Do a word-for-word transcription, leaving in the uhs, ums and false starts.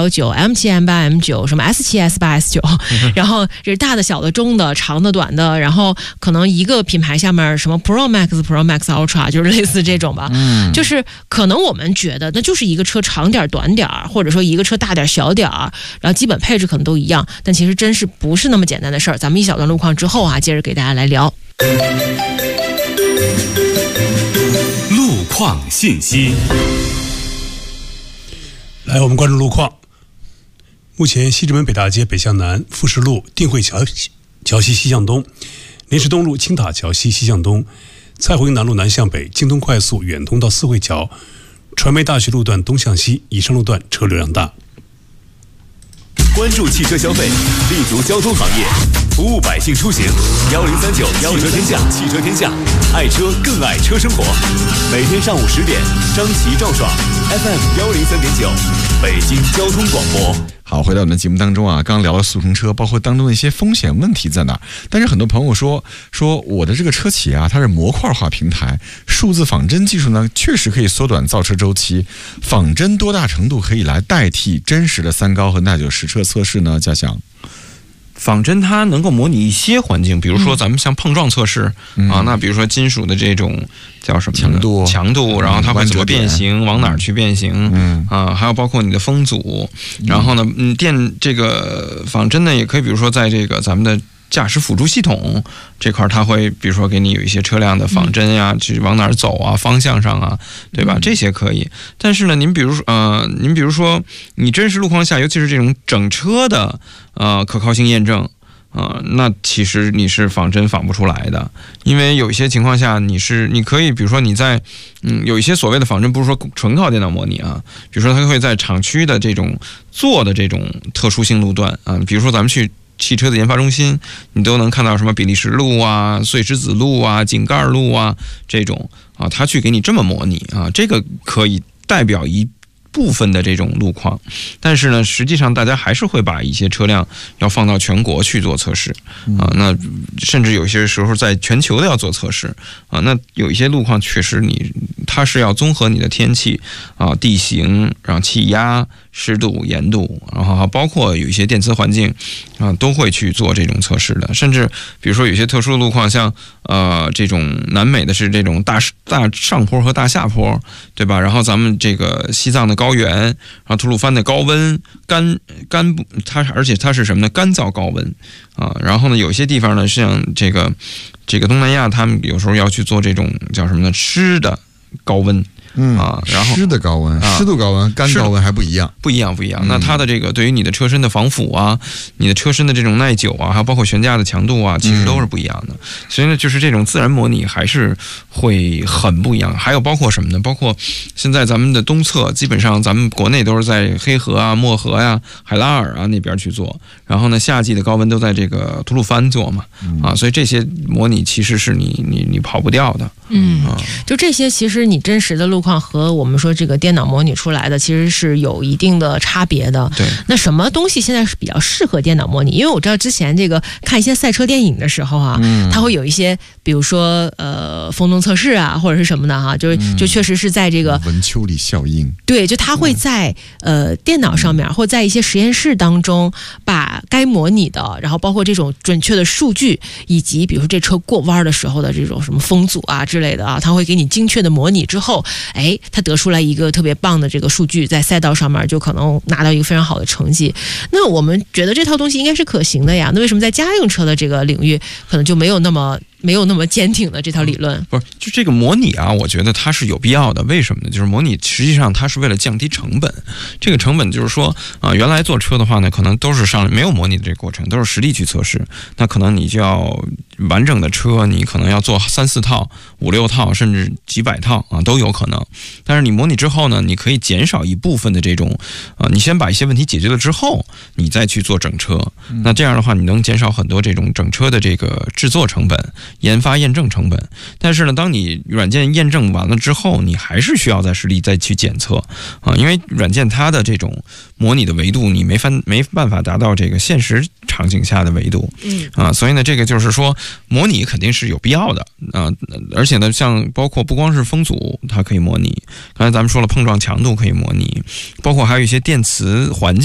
L 九、M 七、M 八、M 九，什么 S 七、S 八、S 九，然后这是大的、小的、中的、长的、短的，然后可能一个品牌下面什么 Pro Max、Pro Max Ultra， 就是类似这种吧。嗯，就是可能我们觉得那就是一个车长点、短点，或者说一个车大点、小点，然后基本配置可能都一样，但其实真是不是那么简单的事儿。咱们一小段路况之后啊，接着给大家来聊路况信息。 来，我们关注路况。目前西直门北大街北向南、富士路定慧桥桥西西向东、临时东路青塔桥西西向东、蔡胡营南路南向北、京东快速远通到四惠桥、传媒大学路段东向西以上路段车流量大。 关注汽车消费，立足交通行业，服务百姓出行。幺零三九汽车天下，汽车天下，爱车更爱车生活。每天上午十点，张琪赵爽 ，F M 幺零三点九，北京交通广播。 好，回到我们的节目当中啊，刚刚聊了速成车，包括当中的一些风险问题在哪儿。但是很多朋友说，说我的这个车企啊，它是模块化平台，数字仿真技术呢，确实可以缩短造车周期。仿真多大程度可以来代替真实的三高和耐久实车测试呢？嘉祥。 仿真它能够模拟一些环境，比如说咱们像碰撞测试、嗯、啊，那比如说金属的这种叫什么强度强度，然后它会怎么变形，往哪儿去变形，嗯啊，还有包括你的风阻，然后呢，嗯，电这个仿真呢也可以，比如说在这个咱们的驾驶辅助系统这块，它会比如说给你有一些车辆的仿真呀、啊，去往哪儿走啊，方向上啊，对吧？这些可以。但是呢，您比如说呃，您比如说你真实路况下，尤其是这种整车的呃可靠性验证啊、呃，那其实你是仿真仿不出来的，因为有一些情况下你是你可以，比如说你在嗯有一些所谓的仿真，不是说纯靠电脑模拟啊，比如说它会在厂区的这种做的这种特殊性路段啊，比如说咱们去汽车的研发中心，你都能看到什么比利时路啊、碎石子路啊、井盖路啊这种啊，它去给你这么模拟啊，这个可以代表一部分的这种路况，但是呢，实际上大家还是会把一些车辆要放到全国去做测试啊，那甚至有些时候在全球的要做测试啊，那有一些路况确实你它是要综合你的天气啊、地形，然后气压、湿度、盐度，然后包括有一些电磁环境啊，都会去做这种测试的。甚至比如说有些特殊的路况，像呃这种南美的是这种大大上坡和大下坡，对吧？然后咱们这个西藏的高原，然后吐鲁番的高温干干，它而且它是什么呢？干燥高温啊。然后呢，有些地方呢，像这个这个东南亚，他们有时候要去做这种叫什么呢？湿的高温。 嗯啊，然后湿的高温、啊、湿度高温、干高温还不一样， 不一样，不一样。嗯、那它的这个对于你的车身的防腐啊，你的车身的这种耐久啊，还有包括悬架的强度啊，其实都是不一样的。嗯、所以呢，就是这种自然模拟还是会很不一样。还有包括什么呢？包括现在咱们的东侧，基本上咱们国内都是在黑河啊、漠河呀、啊、海拉尔啊那边去做。然后呢，夏季的高温都在这个吐鲁番做嘛，嗯、啊，所以这些模拟其实是你你你跑不掉的。 嗯，啊、就这些，其实你真实的路况和我们说这个电脑模拟出来的其实是有一定的差别的。 对， 那什么东西现在是比较适合电脑模拟？因为我知道之前这个看一些赛车电影的时候啊，嗯、它会有一些，比如说呃风洞测试啊，或者是什么的哈、啊，就是、嗯、就确实是在这个文丘里效应。 对，就它会在、嗯、呃电脑上面，或在一些实验室当中，把该模拟的，然后包括这种准确的数据，以及比如说这车过弯的时候的这种什么风阻啊之类的啊，它会给你精确的模拟之后，哎，它得出来一个特别棒的这个数据，在赛道上面就可能拿到一个非常好的成绩。那我们觉得这套东西应该是可行的呀，那为什么在家用车的这个领域可能就没有那么没有那么坚挺的这套理论？ 不是，就这个模拟啊，我觉得它是有必要的。为什么呢？就是模拟实际上它是为了降低成本。这个成本就是说啊、呃，原来做车的话呢，可能都是上没有模拟的这个过程，都是实地去测试。那可能你就要完整的车，你可能要做三四套、五六套，甚至几百套啊，都有可能。但是你模拟之后呢，你可以减少一部分的这种啊、呃，你先把一些问题解决了之后，你再去做整车。那这样的话，你能减少很多这种整车的这个制作成本、研发验证成本。但是呢，当你软件验证完了之后，你还是需要在实地再去检测啊，因为软件它的这种模拟的维度，你没法没办法达到这个现实场景下的维度。嗯啊，所以呢，这个就是说模拟肯定是有必要的啊，而且呢，像包括不光是风阻它可以模拟，刚才咱们说了碰撞强度可以模拟，包括还有一些电磁环境。